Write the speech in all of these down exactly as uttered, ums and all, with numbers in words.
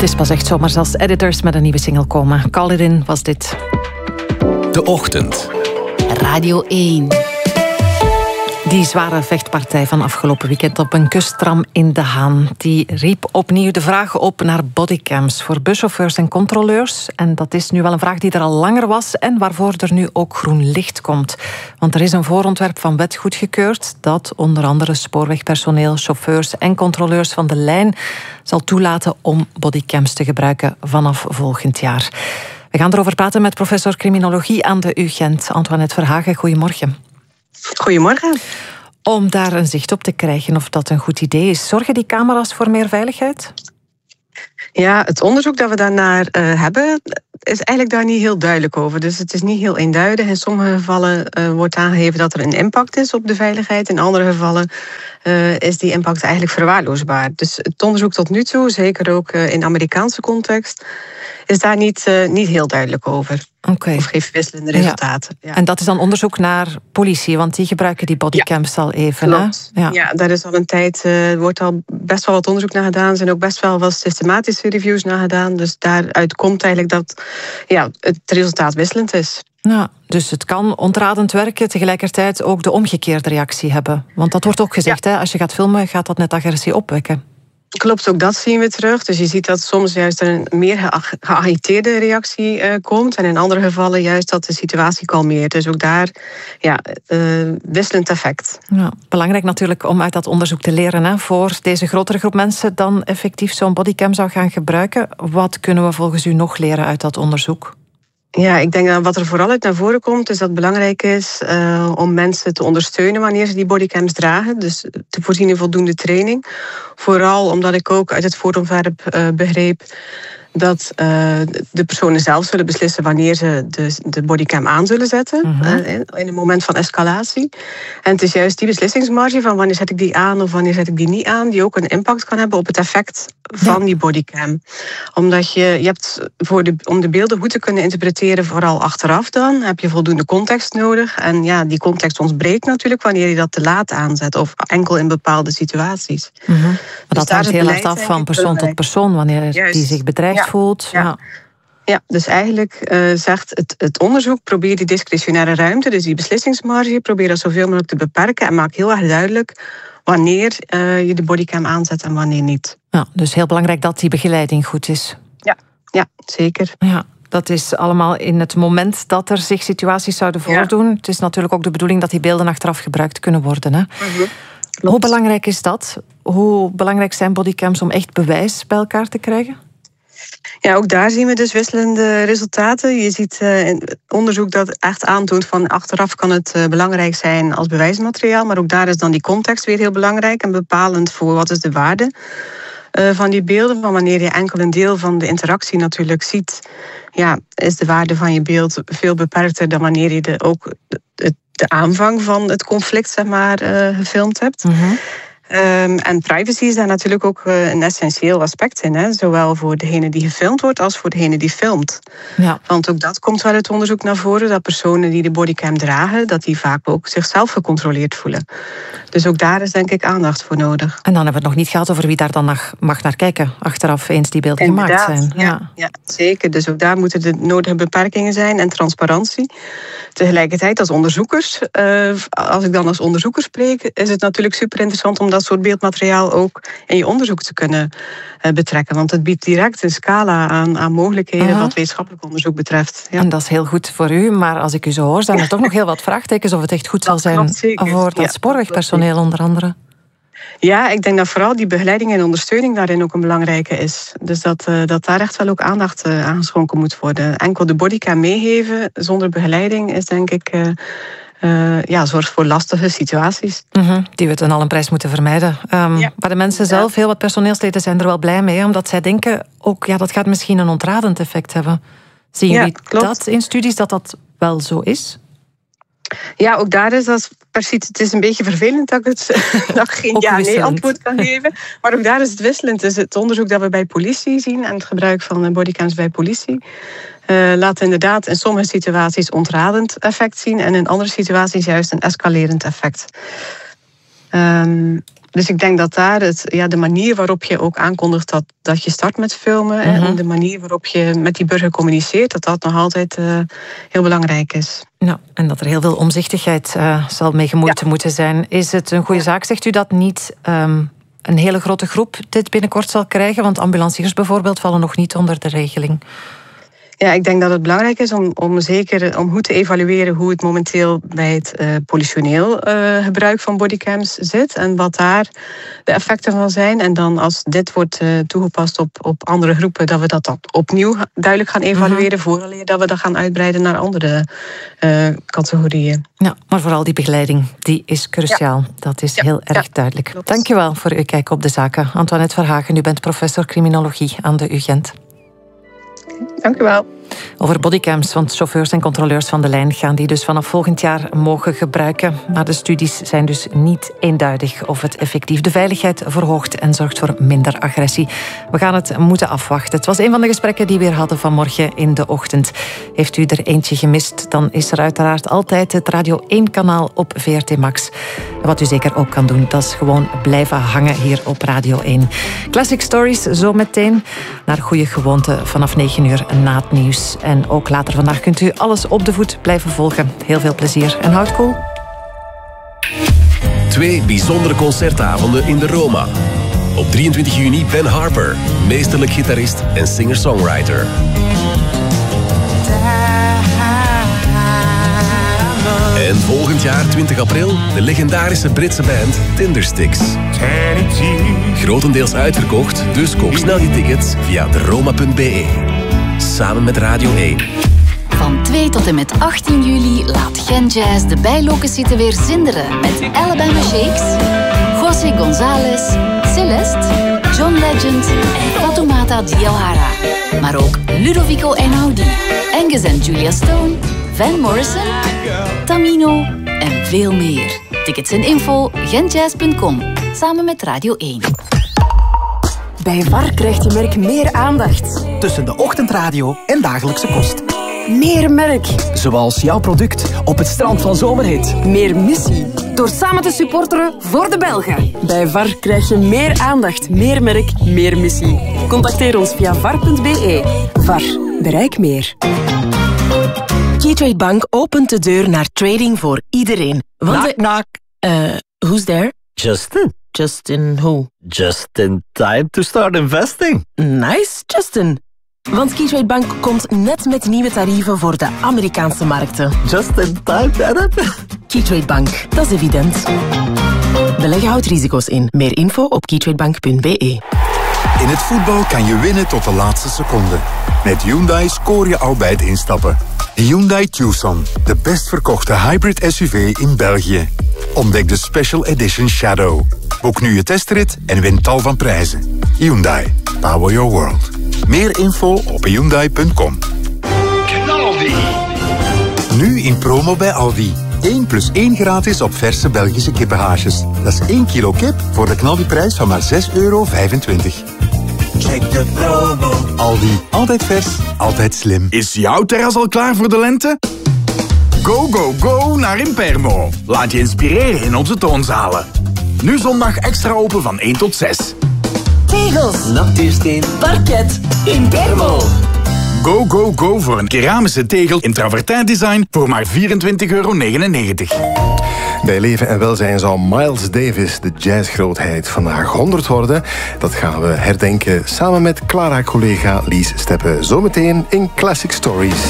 Het is pas echt zomaar als editors met een nieuwe single komen. Call It In was dit. De Ochtend. Radio één. Die zware vechtpartij van afgelopen weekend op een kusttram in De Haan, die riep opnieuw de vraag op naar bodycams voor buschauffeurs en controleurs. En dat is nu wel een vraag die er al langer was en waarvoor er nu ook groen licht komt. Want er is een voorontwerp van wet goedgekeurd dat onder andere spoorwegpersoneel, chauffeurs en controleurs van de lijn zal toelaten om bodycams te gebruiken vanaf volgend jaar. We gaan erover praten met professor criminologie aan de U Gent, Antoinette Verhagen. Goedemorgen. Goedemorgen. Om daar een zicht op te krijgen of dat een goed idee is, zorgen die camera's voor meer veiligheid? Ja, het onderzoek dat we daarnaar uh, hebben is eigenlijk daar niet heel duidelijk over. Dus het is niet heel eenduidig. In sommige gevallen uh, wordt aangegeven dat er een impact is op de veiligheid. In andere gevallen uh, is die impact eigenlijk verwaarloosbaar. Dus het onderzoek tot nu toe, zeker ook uh, in Amerikaanse context, is daar niet, uh, niet heel duidelijk over. Okay. Of geeft wisselende resultaten. Ja. Ja. En dat is dan onderzoek naar politie, want die gebruiken die bodycams ja. al even. Klopt. Hè? Ja. ja, daar is al een tijd, uh, er wordt al best wel wat onderzoek naar gedaan. Er zijn ook best wel wat systematische reviews naar gedaan. Dus daaruit komt eigenlijk dat ja, het resultaat wisselend is. Ja, dus het kan ontradend werken, tegelijkertijd ook de omgekeerde reactie hebben. Want dat wordt ook gezegd, ja. hè, als je gaat filmen, gaat dat net agressie opwekken. Klopt, ook dat zien we terug. Dus je ziet dat soms juist er een meer geagiteerde reactie uh, komt. En in andere gevallen juist dat de situatie kalmeert. Dus ook daar, ja, uh, wisselend effect. Ja, belangrijk natuurlijk om uit dat onderzoek te leren. Hè, voor deze grotere groep mensen dan effectief zo'n bodycam zou gaan gebruiken. Wat kunnen we volgens u nog leren uit dat onderzoek? Ja, ik denk dat wat er vooral uit naar voren komt, is dat het belangrijk is uh, om mensen te ondersteunen wanneer ze die bodycams dragen. Dus te voorzien in voldoende training. Vooral omdat ik ook uit het voorontwerp uh, begreep dat uh, de personen zelf zullen beslissen wanneer ze de, de bodycam aan zullen zetten. Uh-huh. uh, in, in een moment van escalatie. En het is juist die beslissingsmarge van wanneer zet ik die aan of wanneer zet ik die niet aan, die ook een impact kan hebben op het effect van ja. die bodycam. Omdat je, je hebt voor de, om de beelden goed te kunnen interpreteren, vooral achteraf dan, heb je voldoende context nodig. En ja, die context ontbreekt natuurlijk wanneer je dat te laat aanzet of enkel in bepaalde situaties. Uh-huh. Maar dat dus hangt heel hard af van persoon tot persoon, wanneer juist. die zich bedreigd ja. voelt. Ja. Ja. Ja, dus eigenlijk uh, zegt het, het onderzoek, probeer die discretionaire ruimte, dus die beslissingsmarge, probeer dat zoveel mogelijk te beperken en maak heel erg duidelijk wanneer uh, je de bodycam aanzet en wanneer niet. Ja, dus heel belangrijk dat die begeleiding goed is. Ja, ja zeker. Ja. Dat is allemaal in het moment dat er zich situaties zouden voordoen. Ja. Het is natuurlijk ook de bedoeling dat die beelden achteraf gebruikt kunnen worden. Hè? Mm-hmm. Hoe belangrijk is dat? Hoe belangrijk zijn bodycams om echt bewijs bij elkaar te krijgen? Ja, ook daar zien we dus wisselende resultaten. Je ziet uh, in onderzoek dat echt aantoont van achteraf kan het uh, belangrijk zijn als bewijsmateriaal. Maar ook daar is dan die context weer heel belangrijk en bepalend voor wat is de waarde uh, van die beelden. Van wanneer je enkel een deel van de interactie natuurlijk ziet, ja, is de waarde van je beeld veel beperkter dan wanneer je de, ook de, de aanvang van het conflict zeg maar, uh, gefilmd hebt. Mm-hmm. Um, en privacy is daar natuurlijk ook uh, een essentieel aspect in. Hè? Zowel voor degene die gefilmd wordt als voor degene die filmt. Ja. Want ook dat komt wel uit onderzoek naar voren. Dat personen die de bodycam dragen, dat die vaak ook zichzelf gecontroleerd voelen. Dus ook daar is denk ik aandacht voor nodig. En dan hebben we het nog niet gehad over wie daar dan mag naar kijken. Achteraf eens die beelden Inderdaad, gemaakt zijn. Ja, ja. ja, zeker. Dus ook daar moeten de nodige beperkingen zijn en transparantie. Tegelijkertijd als onderzoekers, uh, als ik dan als onderzoeker spreek, is het natuurlijk super interessant om dat soort beeldmateriaal ook in je onderzoek te kunnen uh, betrekken. Want het biedt direct een scala aan, aan mogelijkheden uh-huh. wat wetenschappelijk onderzoek betreft. Ja. En dat is heel goed voor u, maar als ik u zo hoor, zijn er toch nog heel wat vraagtekens of het echt goed zal zijn voor dat ja, spoorwegpersoneel onder andere. Ja, ik denk dat vooral die begeleiding en ondersteuning daarin ook een belangrijke is. Dus dat, uh, dat daar echt wel ook aandacht uh, aan geschonken moet worden. Enkel de bodycam meegeven zonder begeleiding is denk ik Uh, Uh, ja, zorgt voor lastige situaties. Mm-hmm, die we ten allen prijs moeten vermijden. Um, ja. Maar de mensen zelf, heel wat personeelsleden zijn er wel blij mee, omdat zij denken ook, ja, dat gaat misschien een ontradend effect hebben. Zien ja, jullie klopt. dat in studies, dat dat wel zo is? Ja, ook daar is dat precies. Het is een beetje vervelend dat ik, het, dat ik geen ja-nee antwoord kan geven. Maar ook daar is het wisselend. Dus het onderzoek dat we bij politie zien en het gebruik van bodycams bij politie Uh, laat inderdaad in sommige situaties ontradend effect zien en in andere situaties juist een escalerend effect. Um, dus ik denk dat daar het, ja, de manier waarop je ook aankondigt dat, dat je start met filmen, mm-hmm. en de manier waarop je met die burger communiceert, dat dat nog altijd uh, heel belangrijk is. Ja, en dat er heel veel omzichtigheid uh, zal mee gemoeid ja. moeten zijn. Is het een goede zaak, zegt u, dat niet um, een hele grote groep dit binnenkort zal krijgen? Want ambulanciers bijvoorbeeld vallen nog niet onder de regeling. Ja, ik denk dat het belangrijk is om, om zeker om goed te evalueren hoe het momenteel bij het uh, politioneel uh, gebruik van bodycams zit en wat daar de effecten van zijn. En dan als dit wordt uh, toegepast op, op andere groepen, dat we dat dan opnieuw duidelijk gaan evalueren, mm-hmm. vooraleer dat we dat gaan uitbreiden naar andere uh, categorieën. Ja, maar vooral die begeleiding, die is cruciaal. Ja. Dat is ja. heel erg ja. duidelijk. Klopt. Dankjewel voor uw kijk op de zaken. Antoinette Verhagen, u bent professor criminologie aan de U Gent. Dank u wel. Over bodycams, want chauffeurs en controleurs van de lijn gaan die dus vanaf volgend jaar mogen gebruiken. Maar de studies zijn dus niet eenduidig of het effectief de veiligheid verhoogt en zorgt voor minder agressie. We gaan het moeten afwachten. Het was een van de gesprekken die we weer hadden vanmorgen in de ochtend. Heeft u er eentje gemist, dan is er uiteraard altijd het Radio één kanaal op V R T Max. Wat u zeker ook kan doen, dat is gewoon blijven hangen hier op Radio één. Classic Stories zometeen, naar goede gewoonte vanaf negen uur na het nieuws. En ook later vandaag kunt u alles op de voet blijven volgen. Heel veel plezier en houd koel. Twee bijzondere concertavonden in de Roma. Op drieëntwintig juni Ben Harper, meesterlijk gitarist en singer-songwriter. En volgend jaar, twintig april, de legendarische Britse band Tindersticks. Grotendeels uitverkocht, dus koop snel je tickets via de roma punt b e. Samen met Radio één. Van twee tot en met achttien juli laat Gen Jazz de bijloken zitten weer zinderen met Alabama Shakes, José González, Celeste, John Legend en Fatoumata Diawara. Maar ook Ludovico Einaudi, Angus en Julia Stone, Van Morrison, Tamino en veel meer. Tickets en info genjazz punt com, samen met Radio één. Bij V A R krijgt je merk meer aandacht. Tussen de ochtendradio en dagelijkse kost. Meer merk. Zoals jouw product op het strand van Zomerhit. Meer missie. Door samen te supporteren voor de Belgen. Bij V A R krijg je meer aandacht, meer merk, meer missie. Contacteer ons via var punt b e. V A R. Bereik meer. Keytrade Bank opent de deur naar trading voor iedereen. Knock, knock. Uh, who's there? Justin. Justin who? Just in time to start investing. Nice, Justin. Want Keytrade Bank komt net met nieuwe tarieven voor de Amerikaanse markten. Just in time, Philip. Keytrade Bank, dat is evident. Beleggen houdt risico's in. Meer info op keytradebank punt b e. In het voetbal kan je winnen tot de laatste seconde. Met Hyundai scoor je al bij het instappen. De Hyundai Tucson, de best verkochte hybrid S U V in België. Ontdek de Special Edition Shadow. Boek nu je testrit en win tal van prijzen. Hyundai, power your world. Meer info op hyundai punt com. Knaldi. Nu in promo bij Aldi. één plus één gratis op verse Belgische kippenhaasjes. Dat is één kilo kip voor de knaldiprijs van maar zes euro vijfentwintig. Check de promo. Aldi, altijd vers, altijd slim. Is jouw terras al klaar voor de lente? Go, go, go naar Impermo. Laat je inspireren in onze toonzalen. Nu zondag extra open van één tot zes. Tegels, Natuursteen, parket, Impermo. Go, go, go voor een keramische tegel in travertijn design voor maar vierentwintig euro negenennegentig. Bij Leven en Welzijn zal Miles Davis, de jazzgrootheid, vandaag honderd worden. Dat gaan we herdenken samen met Clara-collega Lies Steppe. Zometeen in Classic Stories.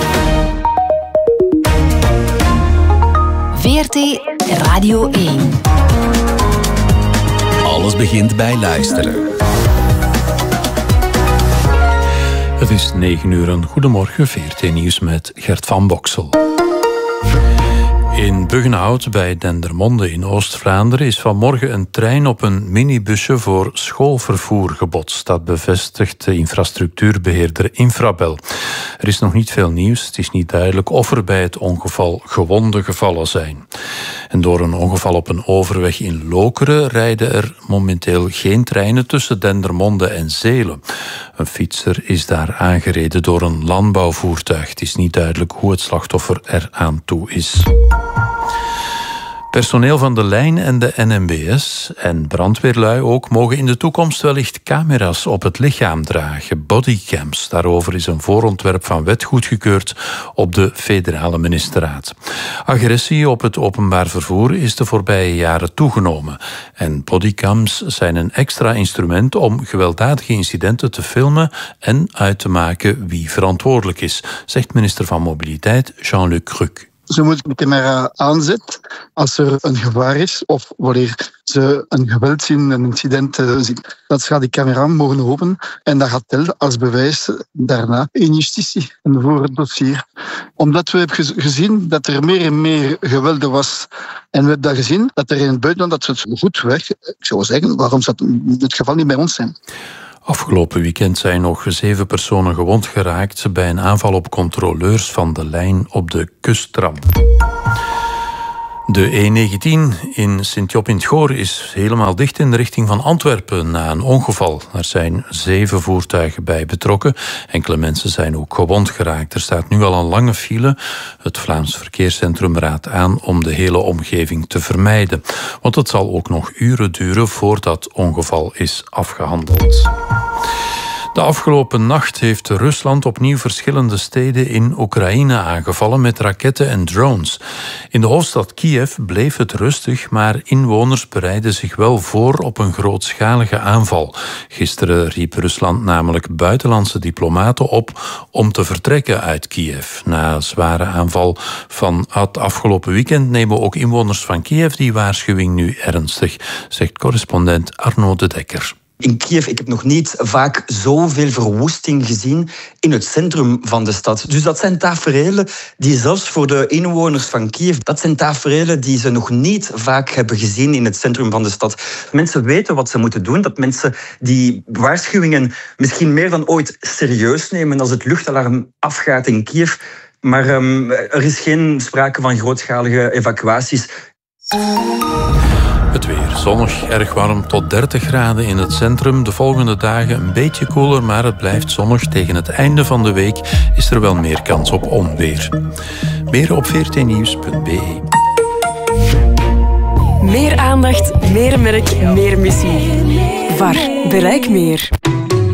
V R T Radio één. Alles begint bij luisteren. Het is negen uur en goedemorgen, V R T Nieuws met Gert van Boksel. In Buggenhout bij Dendermonde in Oost-Vlaanderen is vanmorgen een trein op een minibusje voor schoolvervoer gebotst. Dat bevestigt de infrastructuurbeheerder Infrabel. Er is nog niet veel nieuws. Het is niet duidelijk of er bij het ongeval gewonden gevallen zijn. En door een ongeval op een overweg in Lokeren rijden er momenteel geen treinen tussen Dendermonde en Zelen. Een fietser is daar aangereden door een landbouwvoertuig. Het is niet duidelijk hoe het slachtoffer er aan toe is. Personeel van de lijn en de N M B S en brandweerlui ook mogen in de toekomst wellicht camera's op het lichaam dragen, bodycams. Daarover is een voorontwerp van wet goedgekeurd op de federale ministerraad. Agressie op het openbaar vervoer is de voorbije jaren toegenomen. En bodycams zijn een extra instrument om gewelddadige incidenten te filmen en uit te maken wie verantwoordelijk is, zegt minister van Mobiliteit Jean-Luc Cruc. Ze moeten de camera aanzetten als er een gevaar is of wanneer ze een geweld zien, een incident zien. Dat gaat die camera mogen openen en dat gaat tellen als bewijs daarna in justitie en voor het dossier. Omdat we hebben gezien dat er meer en meer geweld was en we hebben dat gezien dat er in het buitenland dat ze het goed weg. Ik zou zeggen, waarom zou het geval niet bij ons zijn? Afgelopen weekend zijn nog zeven personen gewond geraakt bij een aanval op controleurs van de lijn op de kusttram. De E negentien in Sint-Job in het Goor is helemaal dicht in de richting van Antwerpen na een ongeval. Er zijn zeven voertuigen bij betrokken. Enkele mensen zijn ook gewond geraakt. Er staat nu al een lange file. Het Vlaams Verkeerscentrum raadt aan om de hele omgeving te vermijden. Want het zal ook nog uren duren voordat ongeval is afgehandeld. De afgelopen nacht heeft Rusland opnieuw verschillende steden in Oekraïne aangevallen met raketten en drones. In de hoofdstad Kiev bleef het rustig, maar inwoners bereidden zich wel voor op een grootschalige aanval. Gisteren riep Rusland namelijk buitenlandse diplomaten op om te vertrekken uit Kiev. Na een zware aanval van het afgelopen weekend nemen ook inwoners van Kiev die waarschuwing nu ernstig, zegt correspondent Arno de Dekker. In Kiev, ik heb nog niet vaak zoveel verwoesting gezien in het centrum van de stad. Dus dat zijn taferelen die zelfs voor de inwoners van Kiev, dat zijn taferelen die ze nog niet vaak hebben gezien in het centrum van de stad. Mensen weten wat ze moeten doen, dat mensen die waarschuwingen misschien meer dan ooit serieus nemen als het luchtalarm afgaat in Kiev. Maar um, er is geen sprake van grootschalige evacuaties. Het weer zonnig, erg warm tot dertig graden in het centrum. De volgende dagen een beetje koeler, maar het blijft zonnig. Tegen het einde van de week is er wel meer kans op onweer. Meer op veertien nieuws punt b e. Meer aandacht, meer merk, meer missie. V A R. Bereik meer.